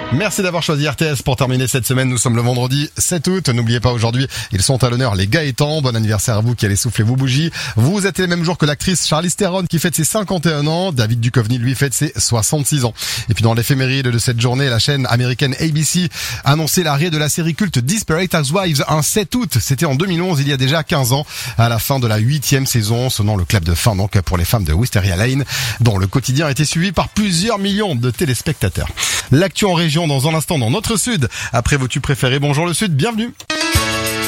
Merci d'avoir choisi RTS pour terminer cette semaine. Nous sommes le vendredi 7 août. N'oubliez pas, aujourd'hui, ils sont à l'honneur, les Gaëtans. Bon anniversaire à vous qui allez souffler vos bougies. Vous êtes les mêmes jours que l'actrice Charlize Theron qui fête ses 51 ans. David Duchovny, lui, fête ses 66 ans. Et puis dans l'éphéméride de cette journée, la chaîne américaine ABC annonçait l'arrêt de la série culte Desperate Housewives un 7 août. C'était en 2011, il y a déjà 15 ans, à la fin de la 8e saison, sonnant le clap de fin donc pour les femmes de Wisteria Lane, dont le quotidien a été suivi par plusieurs millions de téléspectateurs. L'actu en région dans un instant dans notre Sud. Après vos tubes préférés, bonjour le Sud, bienvenue.